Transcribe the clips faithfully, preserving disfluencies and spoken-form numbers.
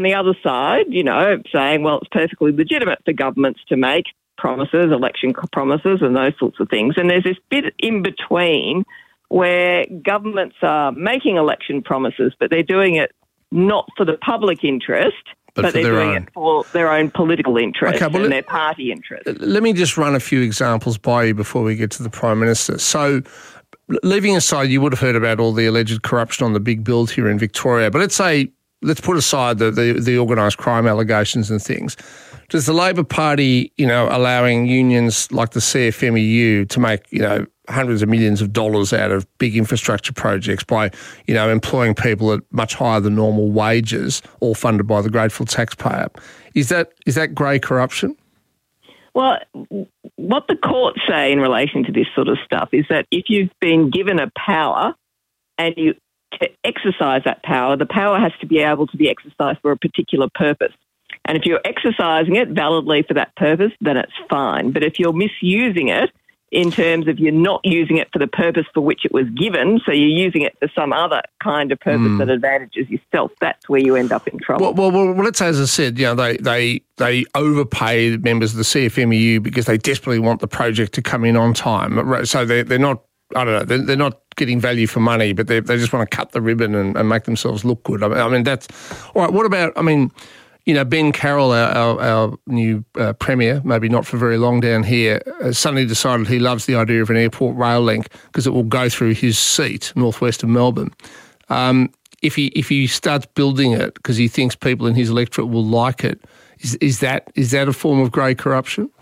the other side, you know, saying, well, it's perfectly legitimate for governments to make promises, election promises and those sorts of things. And there's this bit in between where governments are making election promises, but they're doing it not for the public interest, but, but they're doing own. it for their own political interest okay, well, and their party interest. Let me just run a few examples by you before we get to the Prime Minister. So, leaving aside, you would have heard about all the alleged corruption on the big build here in Victoria, but let's say, let's put aside the, the, the organised crime allegations and things. Does the Labor Party, you know, allowing unions like the C F M E U to make, you know, hundreds of millions of dollars out of big infrastructure projects by, you know, employing people at much higher than normal wages, all funded by the grateful taxpayer, is that is that grey corruption? Well, what the courts say in relation to this sort of stuff is that if you've been given a power and you to exercise that power, the power has to be able to be exercised for a particular purpose. And if you're exercising it validly for that purpose, then it's fine. But if you're misusing it in terms of you're not using it for the purpose for which it was given, so you're using it for some other kind of purpose mm. that advantages yourself, that's where you end up in trouble. Well, well, well let's say, as I said, you know, they, they, they overpay members of the C F M E U because they desperately want the project to come in on time. So they're, they're not, I don't know, they're, they're not getting value for money, but they they just want to cut the ribbon and, and make themselves look good. I mean, I mean, that's... All right, what about, I mean... You know, Ben Carroll, our, our, our new uh, Premier, maybe not for very long down here, has suddenly decided he loves the idea of an airport rail link because it will go through his seat, northwest of Melbourne. Um, if he if he starts building it because he thinks people in his electorate will like it, is, is that is that a form of grey corruption?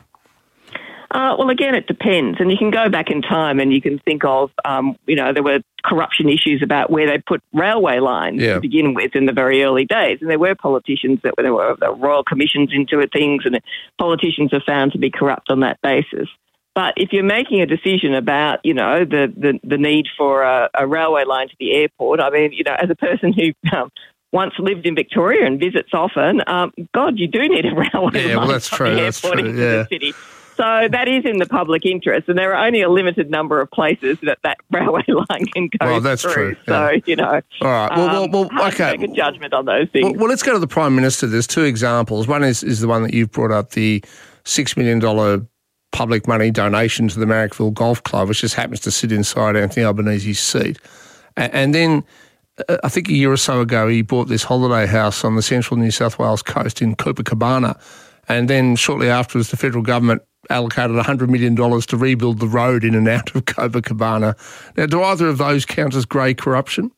Uh, well, again, it depends. And you can go back in time and you can think of, um, you know, there were corruption issues about where they put railway lines yeah. to begin with in the very early days. And there were politicians that there were, there were royal commissions into it, things, and politicians are found to be corrupt on that basis. But if you're making a decision about, you know, the, the, the need for a, a railway line to the airport, I mean, you know, as a person who... Um, once lived in Victoria and visits often, um, God, you do need a railway yeah, line well, that's from true, the that's airport true, into yeah. the city. So that is in the public interest, and there are only a limited number of places that that railway line can go well, that's through. True, yeah. So, you know, all right. Well, um, well, well hard okay. to make a judgment on those things. Well, well, let's go to the Prime Minister. There's two examples. One is, is the one that you've brought up, the six million dollars public money donation to the Marrickville Golf Club, which just happens to sit inside Anthony Albanese's seat. And, and then uh, I think a year or so ago he bought this holiday house on the central New South Wales coast in Copacabana. And then shortly afterwards the federal government allocated one hundred million dollars to rebuild the road in and out of Copacabana. Now, do either of those count as grey corruption?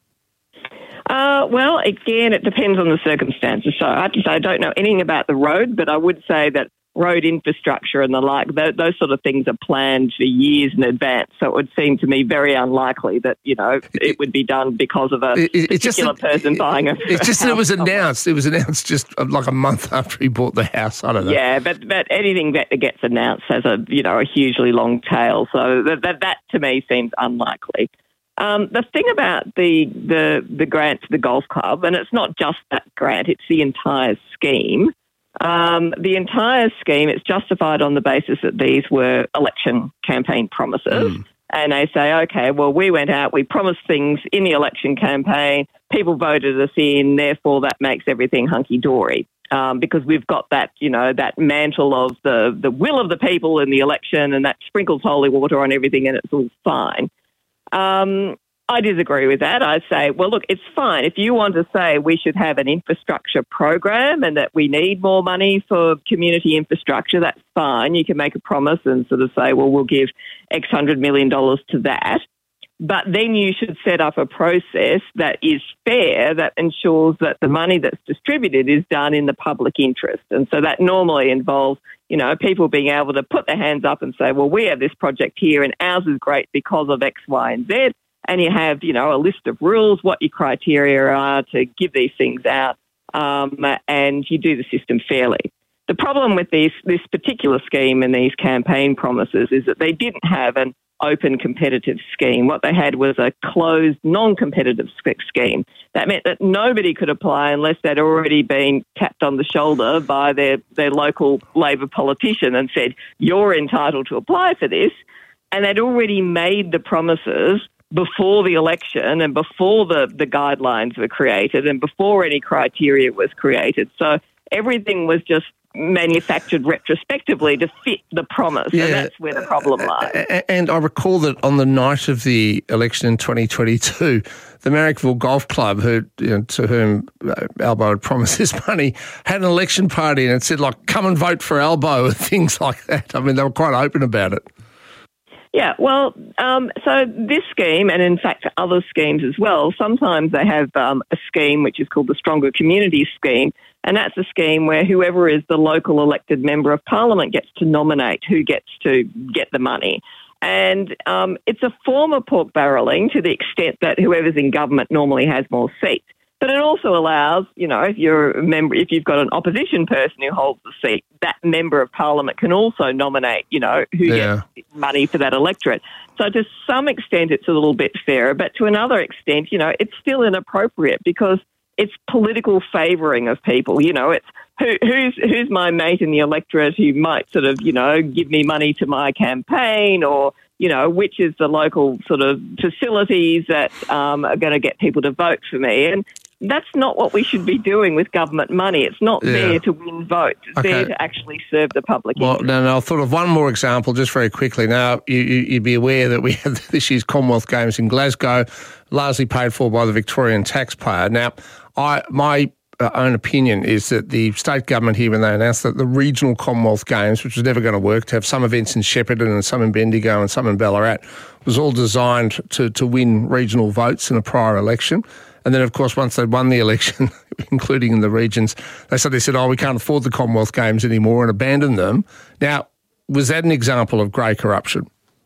Uh, well, again, it depends on the circumstances. So I have to say I don't know anything about the road, but I would say that road infrastructure and the like, those, those sort of things are planned for years in advance. So it would seem to me very unlikely that, you know, it would be done because of a it, it, particular just person it, buying a It's just that it was announced. It was announced just like a month after he bought the house. I don't know. Yeah, but, but anything that gets announced has a, you know, a hugely long tail. So that, that, that to me seems unlikely. Um, the thing about the, the, the grant to the golf club, and it's not just that grant, it's the entire scheme. Um, the entire scheme, it's justified on the basis that these were election campaign promises. Mm. And they say, okay, well, we went out, we promised things in the election campaign, people voted us in, therefore that makes everything hunky-dory. Um, because we've got that, you know, that mantle of the, the will of the people in the election, and that sprinkles holy water on everything and it's all fine. Um, I disagree with that. I say, well, look, it's fine. If you want to say we should have an infrastructure program and that we need more money for community infrastructure, that's fine. You can make a promise and sort of say, well, we'll give X hundred million dollars to that. But then you should set up a process that is fair, that ensures that the money that's distributed is done in the public interest. And so that normally involves, you know, people being able to put their hands up and say, well, we have this project here and ours is great because of X, Y, and Z. And you have, you know, a list of rules, what your criteria are to give these things out, um, and you do the system fairly. The problem with this, this particular scheme and these campaign promises is that they didn't have an open competitive scheme. What they had was a closed non-competitive scheme. That meant that nobody could apply unless they'd already been tapped on the shoulder by their, their local Labor politician and said, you're entitled to apply for this. And they'd already made the promises before the election and before the, the guidelines were created and before any criteria was created. So everything was just manufactured retrospectively to fit the promise, yeah. And that's where the problem lies. And I recall that on the night of the election in twenty twenty-two, the Marrickville Golf Club, who, you know, to whom Albo had promised this money, had an election party and it said, like, come and vote for Albo and things like that. I mean, they were quite open about it. Yeah, well, um, so this scheme, and in fact other schemes as well, sometimes they have um, a scheme which is called the Stronger Communities Scheme, and that's a scheme where whoever is the local elected member of parliament gets to nominate who gets to get the money. And um, it's a form of pork barrelling to the extent that whoever's in government normally has more seats. But it also allows, you know, if you're a member, if you've got an opposition person who holds the seat, that member of parliament can also nominate, you know, who yeah. gets money for that electorate. So to some extent, it's a little bit fairer, but to another extent, you know, it's still inappropriate because it's political favouring of people. You know, it's who, who's who's my mate in the electorate who might sort of, you know, give me money to my campaign, or, you know, which is the local sort of facilities that um, are going to get people to vote for me. And that's not what we should be doing with government money. It's not yeah. there to win votes. It's okay. there to actually serve the public well, interest. Well, no, no, I thought of one more example just very quickly. Now, you, you, you'd be aware that we had this year's Commonwealth Games in Glasgow, largely paid for by the Victorian taxpayer. Now, I my uh, own opinion is that the state government here, when they announced that the regional Commonwealth Games, which was never going to work, to have some events in Shepparton and some in Bendigo and some in Ballarat, was all designed to, to win regional votes in a prior election. And then, of course, once they'd won the election, including in the regions, they suddenly said, oh, we can't afford the Commonwealth Games anymore, and abandoned them. Now, was that an example of grey corruption?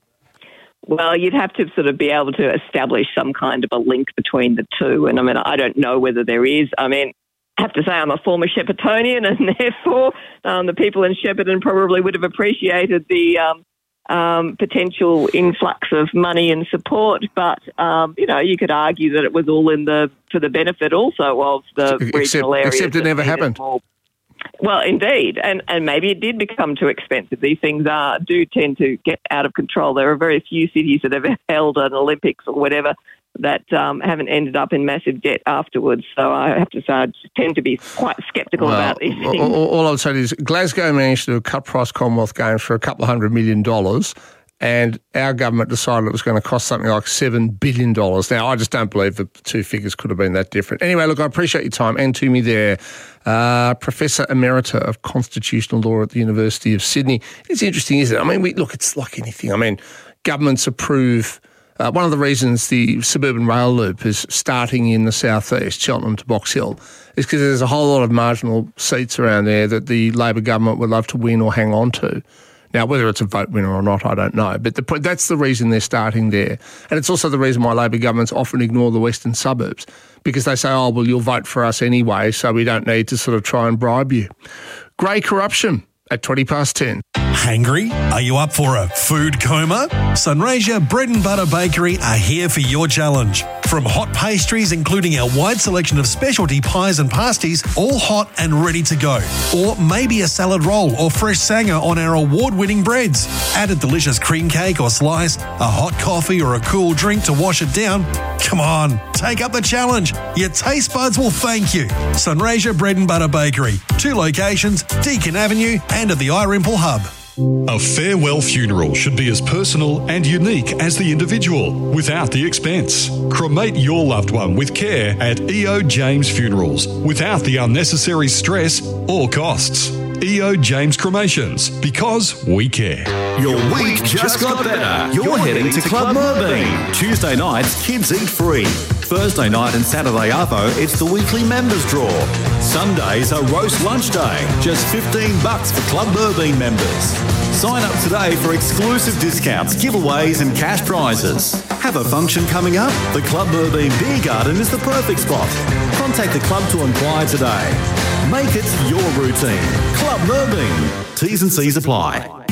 Well, you'd have to sort of be able to establish some kind of a link between the two. And, I mean, I don't know whether there is. I mean, I have to say I'm a former Sheppartonian, and therefore um, the people in Shepparton probably would have appreciated the um, Um, potential influx of money and support, but um, you know, you could argue that it was all in the for the benefit also of the except, regional areas. Except it never happened. More. Well, indeed, and and maybe it did become too expensive. These things are do tend to get out of control. There are very few cities that have held an Olympics or whatever that um, haven't ended up in massive debt afterwards. So I have to say I tend to be quite sceptical well, about these things. All, all I'd say is Glasgow managed to do a cut-price Commonwealth Games for a couple of hundred million dollars, and our government decided it was going to cost something like seven billion dollars. Now, I just don't believe the two figures could have been that different. Anyway, look, I appreciate your time. And to me there, uh, Professor Emerita of Constitutional Law at the University of Sydney. It's interesting, isn't it? I mean, we look, it's like anything. I mean, governments approve. Uh, one of the reasons the suburban rail loop is starting in the southeast, Cheltenham to Box Hill, is because there's a whole lot of marginal seats around there that the Labor government would love to win or hang on to. Now, whether it's a vote winner or not, I don't know. But the, that's the reason they're starting there. And it's also the reason why Labor governments often ignore the western suburbs, because they say, oh, well, you'll vote for us anyway, so we don't need to sort of try and bribe you. Grey corruption at twenty past ten. Hangry? Are you up for a food coma? Sunraysia Bread and Butter Bakery are here for your challenge. From hot pastries, including our wide selection of specialty pies and pasties, all hot and ready to go. Or maybe a salad roll or fresh sanger on our award-winning breads. Add a delicious cream cake or slice, a hot coffee or a cool drink to wash it down. Come on, take up the challenge. Your taste buds will thank you. Sunraysia Bread and Butter Bakery. Two locations, Deakin Avenue and at the Irimple Hub. A farewell funeral should be as personal and unique as the individual, without the expense. Cremate your loved one with care at E O James Funerals, without the unnecessary stress or costs. E O James Cremations, because we care. Your week just got better. You're heading to Club Merbein. Tuesday nights, kids eat free. Thursday night and Saturday arvo, it's the weekly members draw. Sundays are roast lunch day. Just fifteen bucks for Club Merbein members. Sign up today for exclusive discounts, giveaways and cash prizes. Have a function coming up? The Club Merbein Beer Garden is the perfect spot. Contact the club to inquire today. Make it your routine. Club Merbein. T's and C's apply.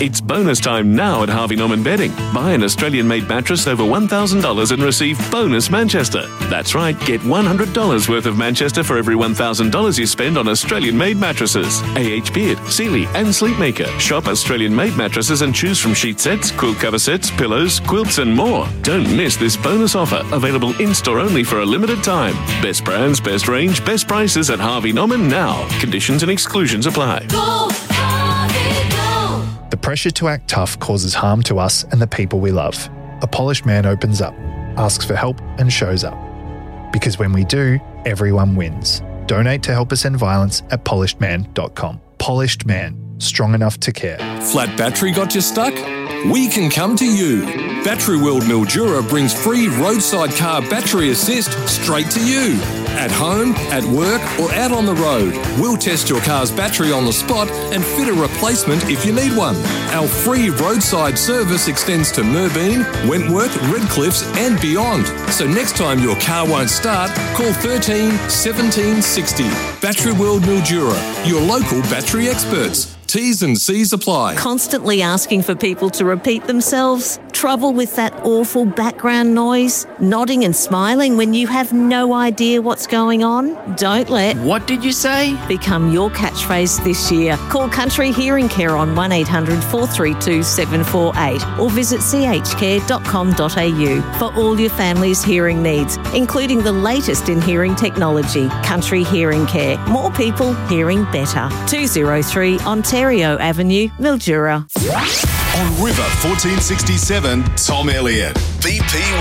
It's bonus time now at Harvey Norman Bedding. Buy an Australian-made mattress over one thousand dollars and receive bonus Manchester. That's right, get one hundred dollars worth of Manchester for every one thousand dollars you spend on Australian-made mattresses. A H Beard, Sealy and Sleepmaker. Shop Australian-made mattresses and choose from sheet sets, quilt cover sets, pillows, quilts and more. Don't miss this bonus offer, available in-store only for a limited time. Best brands, best range, best prices at Harvey Norman now. Conditions and exclusions apply. Go, Harvey, go. The pressure to act tough causes harm to us and the people we love. A polished man opens up, asks for help and shows up. Because when we do, everyone wins. Donate to help us end violence at polished man dot com. Polished Man. Strong enough to care. Flat battery got you stuck? We can come to you. Battery World Mildura brings free roadside car battery assist straight to you. At home, at work or out on the road, we'll test your car's battery on the spot and fit a replacement if you need one. Our free roadside service extends to Merbeen, Wentworth, Redcliffs and beyond. So next time your car won't start, call thirteen seventeen sixty. Battery World Mildura, your local battery experts. T's and C's apply. Constantly asking for people to repeat themselves? Trouble with that awful background noise? Nodding and smiling when you have no idea what's going on? Don't let What did you say? become your catchphrase this year. Call Country Hearing Care on one eight hundred four three two seven four eight or visit c h care dot com dot a u for all your family's hearing needs, including the latest in hearing technology. Country Hearing Care. More people hearing better. two oh three Ontario Avenue, Mildura. On River fourteen sixty-seven, Tom Elliott, B P